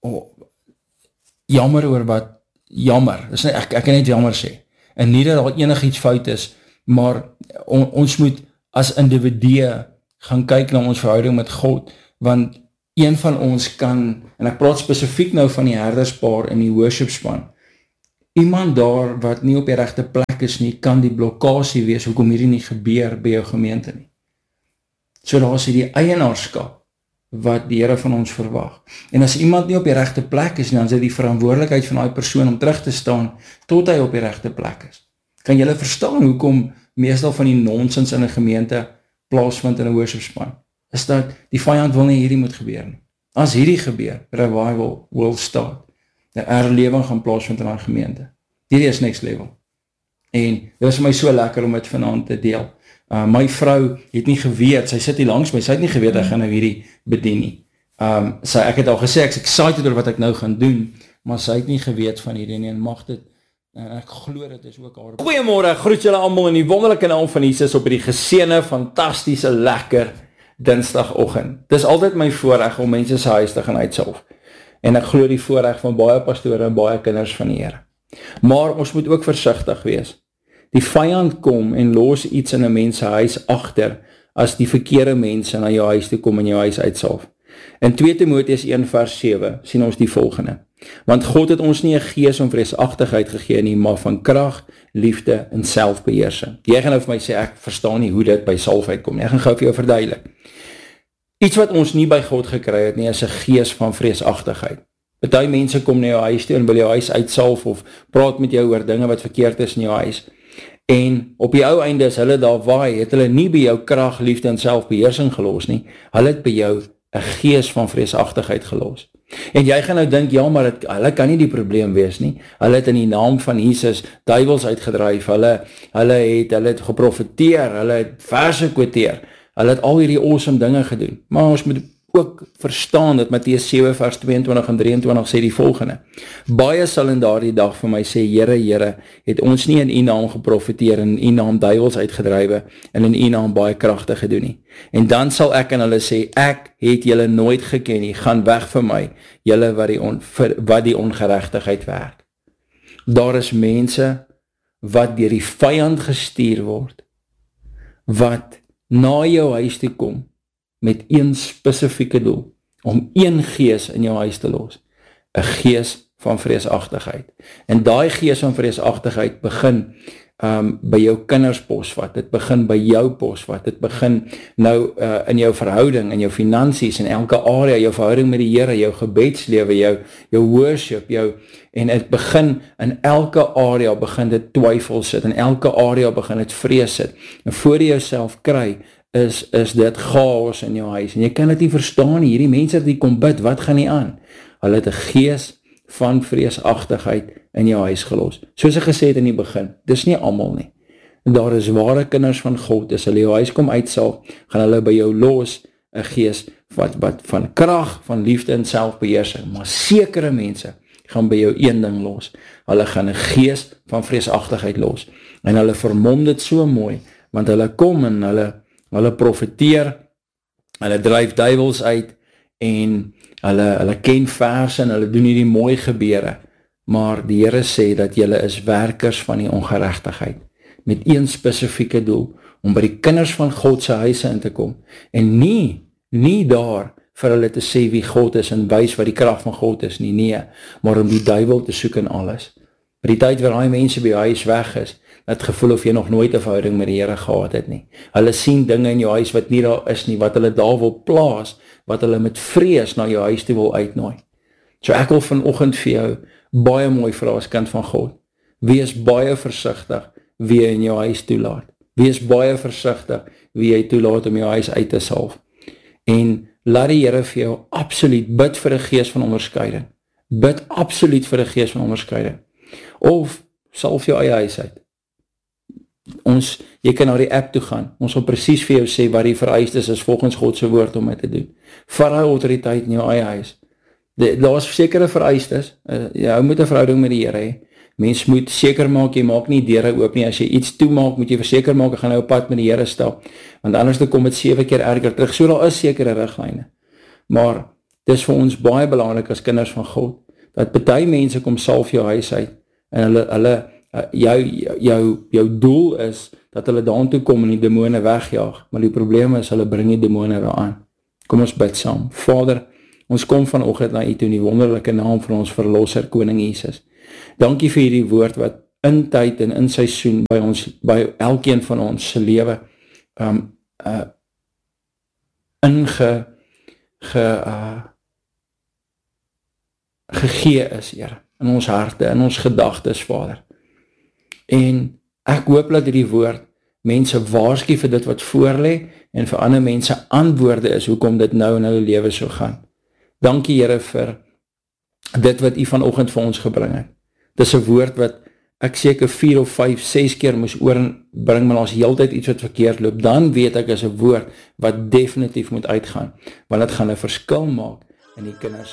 jammer oor wat, jammer, ek kan net jammer sê, en nie dat daar enig iets fout is, maar ons moet as individue gaan kyk na ons verhouding met God, want een van ons kan, en ek praat spesifiek nou van die herderspaar in die worship span, iemand daar wat nie op die regte plek is nie, kan die blokkasie wees, hoekom hierdie nie gebeur by jou gemeente nie. So daar is die eienaarskap, wat die Here van ons verwag. En as iemand nie op die regte plek is, dan is dit die verantwoordelikheid van die persoon om terug te staan, tot hy op die regte plek is. Kan julle verstaan hoekom meestal van die nonsens in 'n gemeente plaasvind in 'n worshipspan? Is dat die vyand wil nie hierdie moet gebeur nie. As hierdie gebeur, revival will start. 'n herlewing gaan plaasvind in 'n gemeente. Hierdie is next level. En dit was vir my so lekker om dit vanaand te deel. My vrou het nie geweet, sy sit hier langs my, sy het nie geweet ek gaan nou hierdie bedien nie. Ek het al gesê, ek is excited oor wat ek nou gaan doen, maar sy het nie geweet van hierdie nie, en mag dit, en ek glo dit is ook haar. Goeiemôre, groet julle almal in die wonderlike naam van Jesus op hierdie geseënde, fantastiese, lekker Dinsdagoggend. Dis altyd my voorreg om mense se huis te gaan uitsalf. En ek glo die voorreg van baie pastore en baie kinders van die Here. Maar ons moet ook versigtig wees. Die vyand kom en los iets in 'n mens se huis agter as die verkeerde mense na jou huis toe kom en jou huis uitsalf. In 2 Timoteus 1 vers 7 sien ons die volgende. Want God het ons nie 'n gees van vreesagtigheid gegee nie, maar van krag, liefde en selfbeheersing. Jy gaan nou vir my sê, ek verstaan nie hoe dit by salf uitkom nie. Ek gaan gou vir jou verduidelik. Iets wat ons nie by God gekry het nie, is 'n gees van vreesagtigheid. Party mense kom na jou huis toe en wil jou huis uitsalf of praat met jou oor dinge wat verkeerd is in jou huis. En op die ou einde is hulle daar waai, het hulle nie by jou krag, liefde en selfbeheersing gelos nie. Hulle het by jou 'n gees van vreesagtigheid gelos. En jy gaan nou dink, ja, maar hulle kan nie die probleem wees nie. Hulle het in die naam van Jesus duiwels uitgedryf. Hulle het geprofeteer, hulle het verse quoteer. Hulle het al hierdie awesome dinge gedoen. Maar ons moet ook verstaan dat Matteus 7 vers 22 en 23 sê die volgende. Baie sal in daardie dag vir my sê, Here, Here, het ons nie in U naam geprofeteer en in U naam duiwels uitgedrywe en in U naam baie kragtig gedoen nie. En dan sal ek aan hulle sê, ek het julle nooit geken nie, gaan weg van my, julle wat die ongeregtigheid werk. Daar is mense wat deur die vyand gestuur word, wat na jou huis toe kom, met een spesifieke doel, om een gees in jou huis te los, 'n gees van vreesagtigheid. En daai gees van vreesagtigheid begin by jou kinders posvat, dit begin by jou posvat, dit begin nou in jou verhouding, in jou finansies, in elke area, jou verhouding met die Here, jou gebedslewe, jou worship, en dit begin in elke area, begin dit twyfel sit, in elke area begin dit vrees sit, en voor jy jouself kry, is dit chaos in jou huis, en jy kan dit nie verstaan nie, hierdie mense wat die kom bid, wat gaan nie aan? Hulle het 'n gees van vreesagtigheid in jou huis gelos. Soos ek gesê het in die begin, dis nie almal nie. En daar is ware kinders van God, as hulle jou huis kom uitsal, gaan hulle by jou los 'n gees wat van krag, van liefde en selfbeheersing, maar sekere mense gaan by jou een ding los. Hulle gaan 'n gees van vreesagtigheid los, en hulle vermom dit so mooi, want hulle kom en hulle profeteer, hulle dryf duiwels uit, en hulle ken verse, en hulle doen hierdie mooi gebeure, maar die Here sê dat julle is werkers van die ongeregtigheid, met een spesifieke doel, om by die kinders van God se huise in te kom, en nie daar vir hulle te sê wie God is, en wys wat die krag van God is, nee, maar om die duiwel te soek in alles. By die tyd waar die mense by jou huis weg is, het gevoel of jy nog nooit 'n verhouding met die Here gehad het nie. Hulle sien dinge in jou huis wat nie daar is nie, wat hulle daar wil plaas, wat hulle met vrees na jou huis toe wil uitnooi. So ek wil vanoggend vir jou baie mooi vra as kind van God. Wees baie versigtig wie jy in jou huis toelaat. Wees baie versigtig wie jy toelaat om jou huis uit te salf. En laat die Here vir jou absoluut bid vir 'n gees van onderskeiding. Bid absoluut vir 'n gees van onderskeiding. Of salf jou eie huis uit. Jy kan na die app toe gaan, ons wil presies vir jou sê wat die vereistes is volgens God se woord om dit te doen. Vat daai autoriteit in jou eie huis. Daar is sekere vereistes, jy moet 'n verhouding met die Here hê. Mens moet seker maak, jy maak nie deure oop nie, as jy iets toemaak, moet jy verseker maak, jy gaan nou op pad met die Here stap, want anders dan kom dit 7 keer erger terug, so daar is sekere riglyne. Maar Dis vir ons baie belangrik as kinders van God, dat baie mense kom salf jou huis uit, en jou doel is, dat hulle daartoe kom en die demone wegjaag, maar die probleem is, hulle bring die demone daaraan. Kom ons bid saam. Vader, ons kom vanoggend na U toe in die wonderlike naam van ons verlosser, Koning Jesus. Dankie vir hierdie woord wat in tyd en in seisoen by elkeen van ons se lewe gegee is, Here, in ons harte, in ons gedagtes, Vader. En ek hoop dat hierdie woord mense waarsku vir dit wat voor lê en vir ander mense antwoorde is hoekom dit nou in hulle lewe so gaan. Dankie, Here, vir dit wat U vanoggend vir ons gebring het. Dis 'n woord wat ek seker 4 of 5, 6 keer moes oorbring, maar ons heeltyd iets wat verkeerd loop. Dan weet ek is 'n woord wat definitief moet uitgaan, want dit gaan 'n verskil maak in die kinders